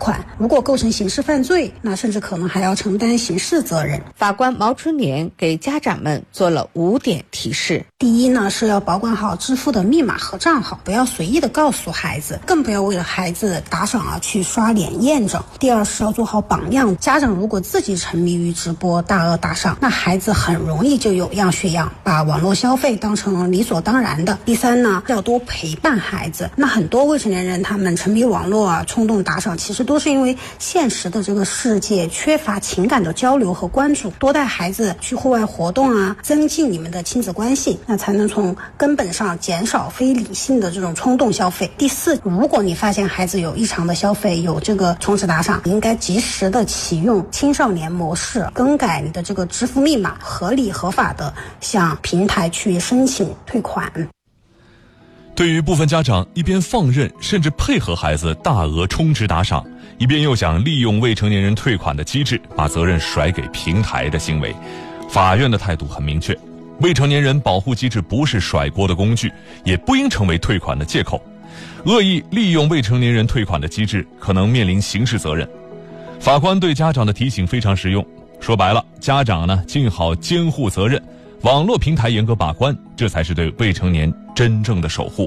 款，如果构成刑事犯罪，那甚至可能还要承担刑事责任。 法官毛春年给家长们做了5点提示。 第一呢，是要保管好支付的密码和账号，不要随意的告诉孩子，更不要为了孩子打赏去刷脸验证。第二是要做好榜样，家长如果自己沉迷于直播大额打赏，那孩子很容易就有样学样，把网络消费当成理所当然的。第三呢，要多陪伴孩子。那很多未成年人他们沉迷网络冲动打赏，其实都是因为现实的这个世界缺乏情感的交流和关注。多带孩子去户外活动增进你们的亲子关系，那才能从根本上减少非理性的这种冲动消费。第四，如果你发现孩子有异常的消费，有这个充值打赏，应该及时的启用青少年模式，更改你的这个支付密码，合理合法的向平台去申请退款。 对于部分家长一边放任甚至配合孩子大额充值打赏，一边又想利用未成年人退款的机制把责任甩给平台的行为，法院的态度很明确，未成年人保护机制不是甩锅的工具，也不应成为退款的借口。恶意利用未成年人退款的机制可能面临刑事责任。法官对家长的提醒非常实用，说白了，家长尽好监护责任，网络平台严格把关，这才是对未成年真正的守护。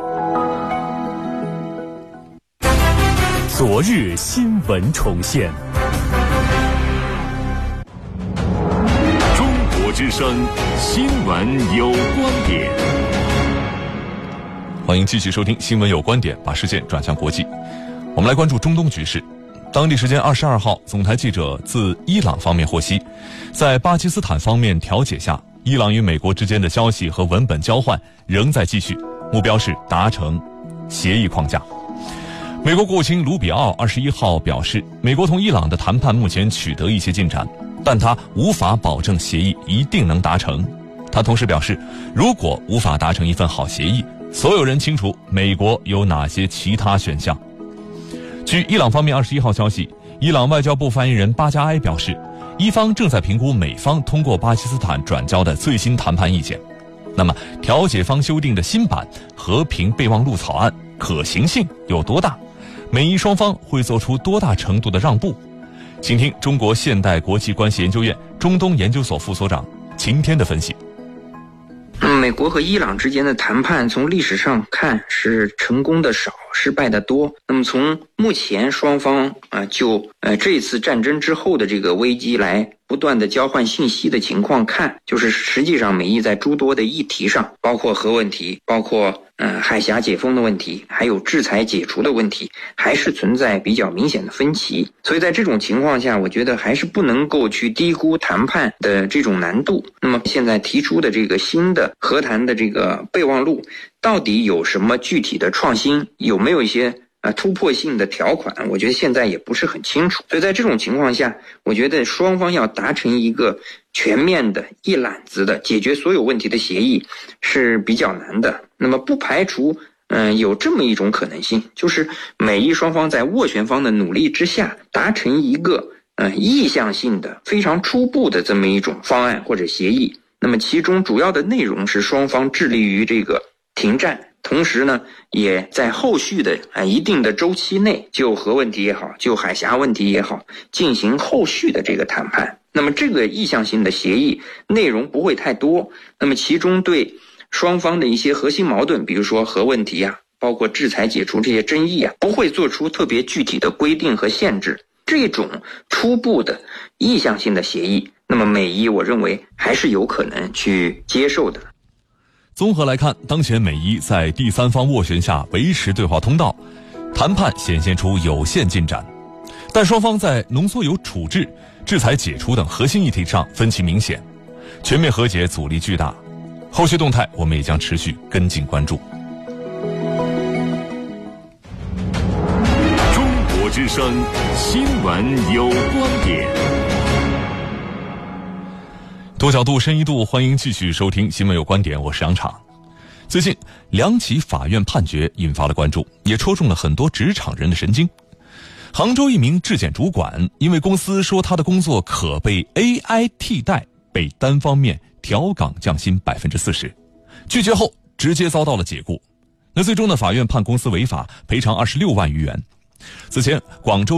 昨日新闻重现， 中国之声新闻有观点。 欢迎继续收听新闻有观点，把视线转向国际。我们来关注中东局势。当地时间22号，总台记者自伊朗方面获悉，在巴基斯坦方面调解下，伊朗与美国之间的消息和文本交换仍在继续，目标是达成协议框架。美国国务卿卢比奥21号表示，美国同伊朗的谈判目前取得一些进展，但他无法保证协议一定能达成。他同时表示，如果无法达成一份好协议，所有人清楚美国有哪些其他选项。据伊朗方面21号消息，伊朗外交部发言人巴加埃表示，伊方正在评估美方通过巴基斯坦转交的最新谈判意见。那么，调解方修订的新版和平备忘录草案可行性有多大？美伊双方会做出多大程度的让步？请听中国现代国际关系研究院中东研究所副所长秦天的分析。 美国和伊朗之间的谈判从历史上看是成功的少，失败的多。那么从目前双方就这一次战争之后的这个危机来不断的交换信息的情况看，就是实际上美伊在诸多的议题上，包括核问题，包括海峡解封的问题，还有制裁解除的问题，还是存在比较明显的分歧。所以在这种情况下，我觉得还是不能够去低估谈判的这种难度。那么现在提出的这个新的和谈的这个备忘录，到底有什么具体的创新，有没有一些突破性的条款，我觉得现在也不是很清楚。所以在这种情况下，我觉得双方要达成一个全面的一揽子的解决所有问题的协议是比较难的。那么不排除有这么一种可能性，就是美伊双方在斡旋方的努力之下达成一个意向性的非常初步的这么一种方案或者协议。那么其中主要的内容是双方致力于这个停战，同时呢，也在后续的一定的周期内，就核问题也好，就海峡问题也好，进行后续的这个谈判。那么这个意向性的协议内容不会太多，那么其中对双方的一些核心矛盾，比如说核问题包括制裁解除这些争议不会做出特别具体的规定和限制。这种初步的意向性的协议，那么美伊我认为还是有可能去接受的。 综合来看，当前美伊在第三方斡旋下维持对话通道，谈判显现出有限进展，但双方在浓缩铀处置、制裁解除等核心议题上分歧明显，全面和解阻力巨大。后续动态我们也将持续跟进关注。 中国之声新闻有观点。 多角度深一度，欢迎继续收听新闻有观点，我是杨昶。最近2起法院判决引发了关注，也戳中了很多职场人的神经。杭州一名质检主管因为公司说他的工作可被 AI 替代，被单方面调岗降薪40%，拒绝后直接遭到了解雇。那最终呢，法院判公司违法，赔偿26万余元。此前广州